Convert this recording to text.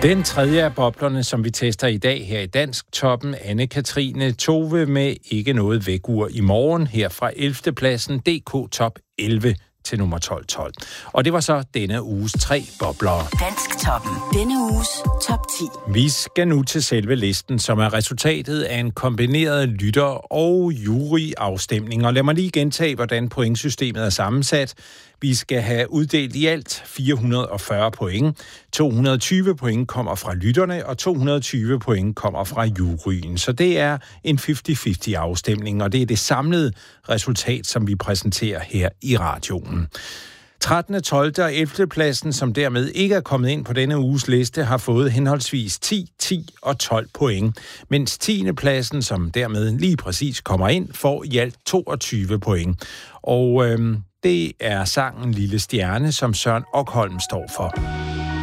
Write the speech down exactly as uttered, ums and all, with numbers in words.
Den tredje af boblerne, som vi tester i dag her i Dansk Toppen, Anne-Katrine Tove med Ikke noget vækur i morgen, her fra ellevte pladsen D K Top elleve til nummer tolv tolv. Og det var så denne uges tre bobler. Dansk Toppen. Denne uges top ti. Vi skal nu til selve listen, som er resultatet af en kombineret lytter- og juryafstemning. Og lad mig lige gentage, hvordan pointsystemet er sammensat. Vi skal have uddelt i alt fire hundrede og fyrre point. to hundrede og tyve point kommer fra lytterne, og to hundrede og tyve point kommer fra juryen. Så det er en halvtreds halvtreds afstemning, og det er det samlede resultat, som vi præsenterer her i radioen. trettende, tolvte og ellevte pladsen, som dermed ikke er kommet ind på denne uges liste, har fået henholdsvis ti, ti og tolv point, mens tiende pladsen, som dermed lige præcis kommer ind, får i alt toogtyve point. Og øhm, det er sangen Lille Stjerne, som Søren Okholm står for.